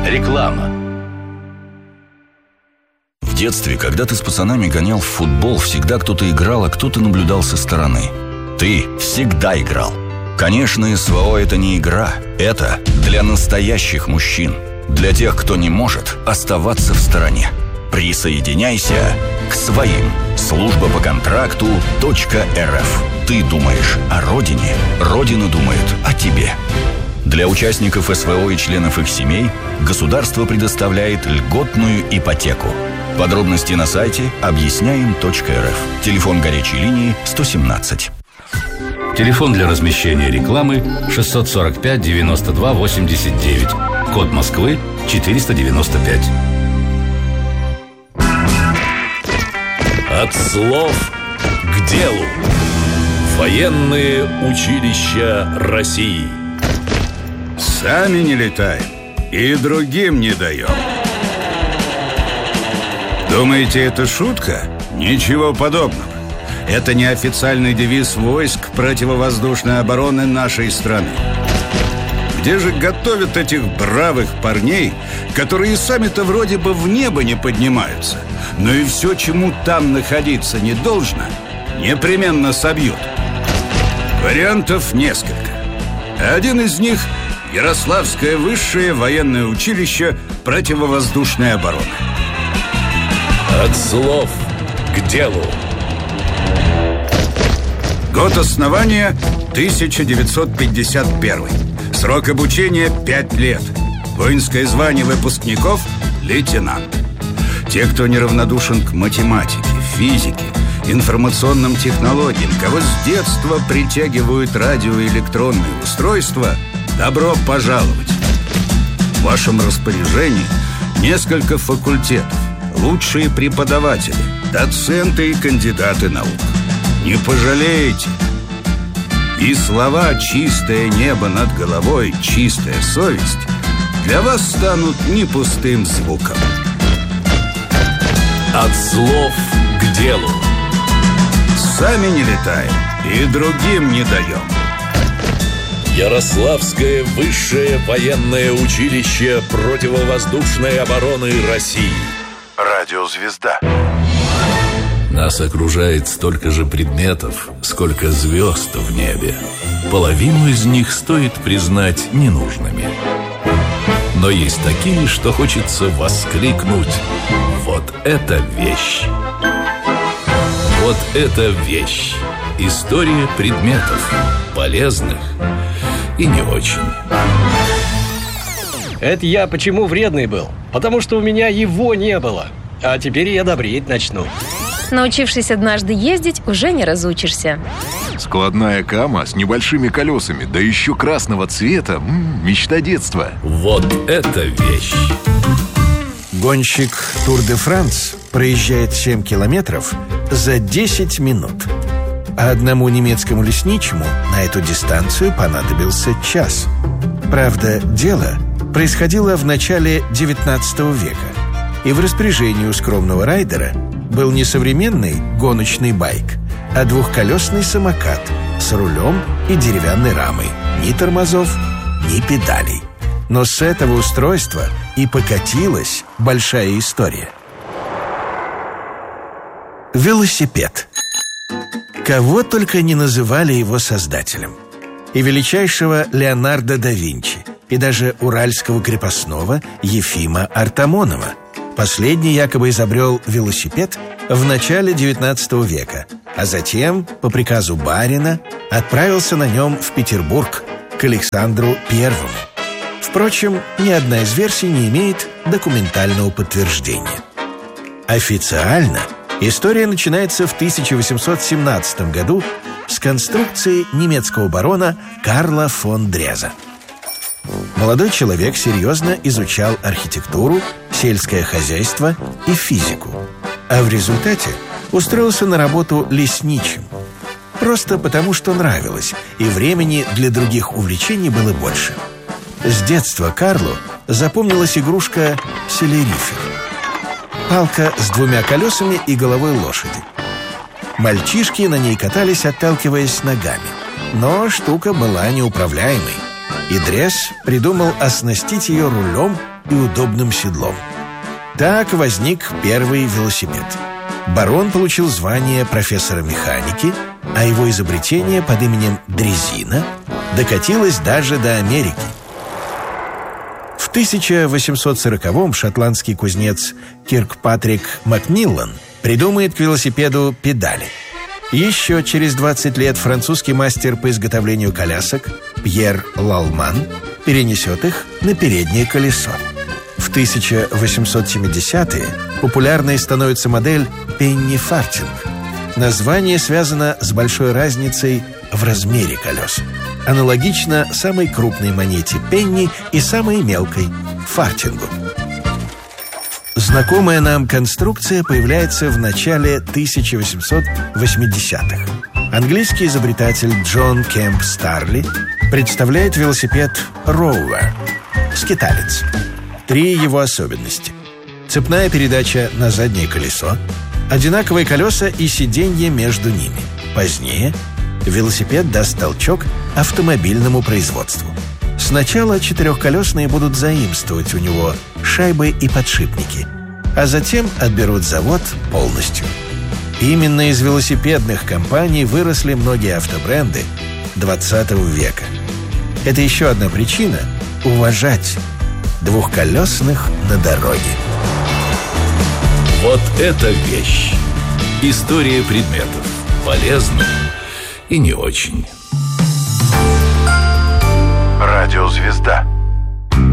Реклама. В детстве, когда ты с пацанами гонял в футбол, всегда кто-то играл, а кто-то наблюдал со стороны. Ты всегда играл. Конечно, СВО – это не игра. Это для настоящих мужчин. Для тех, кто не может оставаться в стороне. Присоединяйся к своим. Служба по контракту .рф. Ты думаешь о родине, Родина думает о тебе. Для участников СВО и членов их семей государство предоставляет льготную ипотеку. Подробности на сайте объясняем.рф. Телефон горячей линии 117. Телефон для размещения рекламы 645 92 89. Код Москвы 495. От слов к делу. Военные училища России. Сами не летаем и другим не даем. Думаете, это шутка? Ничего подобного. Это неофициальный девиз войск противовоздушной обороны нашей страны. Где же готовят этих бравых парней, которые сами-то вроде бы в небо не поднимаются, но и все, чему там находиться не должно, непременно собьют? Вариантов несколько. Один из них – Ярославское высшее военное училище противовоздушной обороны. От слов к делу. Год основания 1951. Срок обучения 5 лет. Воинское звание выпускников – лейтенант. Те, кто неравнодушен к математике, физике, информационным технологиям, кого с детства притягивают радио и электронные устройства, добро пожаловать. В вашем распоряжении несколько факультетов, лучшие преподаватели, доценты и кандидаты наук. Не пожалеете. И слова «чистое небо над головой, чистая совесть» для вас станут не пустым звуком. От слов к делу. Сами не летаем и другим не даем. Ярославское высшее военное училище противовоздушной обороны России. Радиозвезда. Нас окружает столько же предметов, сколько звезд в небе. Половину из них стоит признать ненужными. Но есть такие, что хочется воскликнуть: вот это вещь! Вот это вещь! История предметов, полезных и не очень. Это я почему вредный был? Потому что у меня его не было. А теперь я добреть начну. Научившись однажды ездить, уже не разучишься. Складная кама с небольшими колесами, да еще красного цвета. Мечта детства. Вот это вещь! Гонщик Тур де Франс проезжает 7 километров за 10 минут. А одному немецкому лесничему на эту дистанцию понадобился час. Правда, дело происходило в начале 19 века. И в распоряжении у скромного райдера был не современный гоночный байк, а двухколесный самокат с рулем и деревянной рамой. Ни тормозов, ни педалей. Но с этого устройства и покатилась большая история. Велосипед. Кого только не называли его создателем. И величайшего Леонардо да Винчи, и даже уральского крепостного Ефима Артамонова. Последний якобы изобрел велосипед в начале XIX века, а затем, по приказу барина, отправился на нем в Петербург к Александру Первому. Впрочем, ни одна из версий не имеет документального подтверждения. Официально история начинается в 1817 году с конструкции немецкого барона Карла фон Дреза. Молодой человек серьезно изучал архитектуру, сельское хозяйство и физику, а в результате устроился на работу лесничим. Просто потому, что нравилось, и времени для других увлечений было больше. С детства Карлу запомнилась игрушка селерифер. Палка с 2 колесами и головой лошади. Мальчишки на ней катались, отталкиваясь ногами. Но штука была неуправляемой. Идрес придумал оснастить ее рулем и удобным седлом. Так возник первый велосипед. Барон получил звание профессора механики, а его изобретение под именем дрезина докатилось даже до Америки. В 1840-м шотландский кузнец Киркпатрик Макмиллан придумает к велосипеду педали. Еще через 20 лет французский мастер по изготовлению колясок Пьер Лалман перенесет их на переднее колесо. В 1870-е популярной становится модель пенни-фартинг. Название связано с большой разницей в размере колес. Аналогично самой крупной монете пенни и самой мелкой фартингу. Знакомая нам конструкция появляется в начале 1880-х. Английский изобретатель Джон Кемп Старли представляет велосипед Роувер – скиталец. 3 его особенности: цепная передача на заднее колесо, одинаковые колеса и сиденье между ними. Позднее велосипед даст толчок автомобильному производству. Сначала 4-колесные будут заимствовать у него шайбы и подшипники, а затем отберут завод полностью. Именно из велосипедных компаний выросли многие автобренды 20 века. Это еще одна причина уважать двухколесных на дороге. Вот это вещь. История предметов. Полезных и не очень. Радиозвезда.